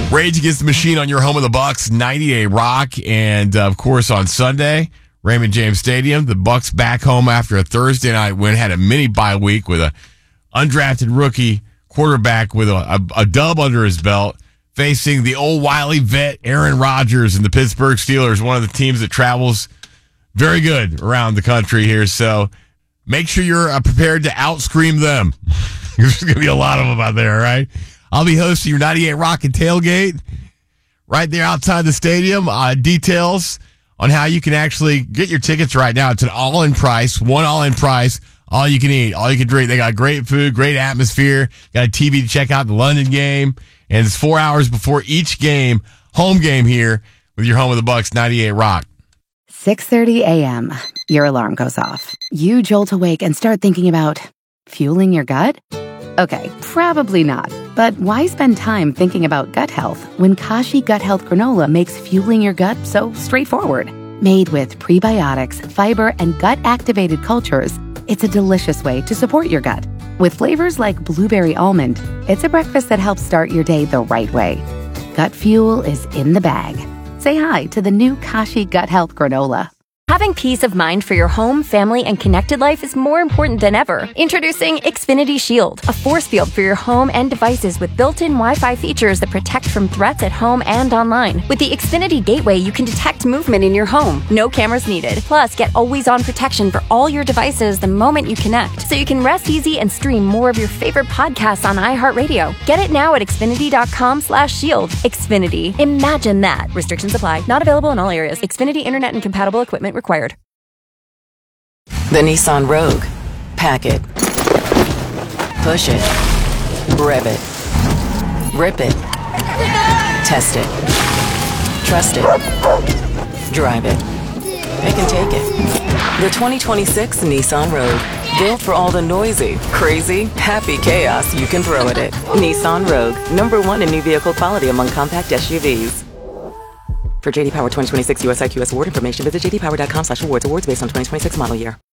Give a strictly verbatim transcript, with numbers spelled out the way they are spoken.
Rage Against the Machine on your home of the Bucks, ninety-eight Rock. And, uh, of course, on Sunday, Raymond James Stadium, the Bucks back home after a Thursday night win, had a mini bye week with a undrafted rookie quarterback with a, a, a dub under his belt, facing the old wily vet Aaron Rodgers and the Pittsburgh Steelers, one of the teams that travels very good around the country here. So make sure you're uh, prepared to out-scream them. There's going to be a lot of them out there, all right? I'll be hosting your ninety-eight Rock and Tailgate right there outside the stadium. Uh, details on how you can actually get your tickets right now. It's an all-in price, one all-in price, all you can eat, all you can drink. They got great food, great atmosphere, got a T V to check out the London game, and it's four hours before each game, home game here with your home of the Bucks, ninety-eight Rock. six thirty a.m. Your alarm goes off. You jolt awake and start thinking about fueling your gut? Okay, probably not. But why spend time thinking about gut health when Kashi Gut Health Granola makes fueling your gut so straightforward? Made with prebiotics, fiber, and gut-activated cultures, it's a delicious way to support your gut. With flavors like blueberry almond, it's a breakfast that helps start your day the right way. Gut fuel is in the bag. Say hi to the new Kashi Gut Health Granola. Having peace of mind for your home, family, and connected life is more important than ever. Introducing Xfinity Shield, a force field for your home and devices with built-in Wi-Fi features that protect from threats at home and online. With the Xfinity Gateway, you can detect movement in your home. No cameras needed. Plus, get always-on protection for all your devices the moment you connect, so you can rest easy and stream more of your favorite podcasts on iHeartRadio. Get it now at Xfinity.com slash shield. Xfinity. Imagine that. Restrictions apply. Not available in all areas. Xfinity Internet and compatible equipment required. The Nissan Rogue. Pack it. Push it. Rev it. Rip it. Test it. Trust it. Drive it. It can take it. The twenty twenty-six Nissan Rogue. Built for all the noisy, crazy, happy chaos you can throw at it. Nissan Rogue. Number one in new vehicle quality among compact S U Vs. For J D Power twenty twenty-six U S I Q S award information, visit j d power dot com slash awards. Awards based on twenty twenty-six model year.